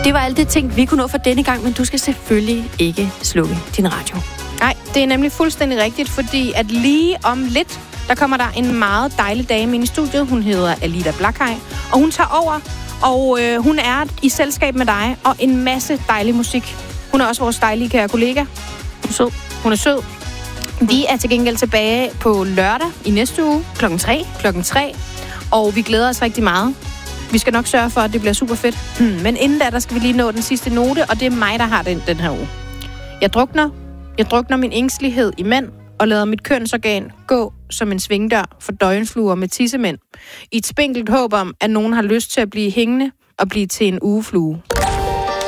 Det var alt det ting, vi kunne nå for denne gang, men du skal selvfølgelig ikke slukke din radio. Nej, det er nemlig fuldstændig rigtigt, fordi at lige om lidt, der kommer der en meget dejlig dame ind i studiet. Hun hedder Alida Blakhaj, og hun tager over, og hun er i selskab med dig, og en masse dejlig musik. Hun er også vores dejlige kære kollega. Hun er sød. Vi er til gengæld tilbage på lørdag i næste uge, klokken 3, og vi glæder os rigtig meget. Vi skal nok sørge for, at det bliver super fedt. Men inden da, der skal vi lige nå den sidste note, og det er mig, der har den her uge. Jeg drukner min ængstelighed i mænd, og lader mit kønsorgan gå som en svingdør for døgnfluer med tissemænd. I et spinkelt håb om, at nogen har lyst til at blive hængende og blive til en ugeflue.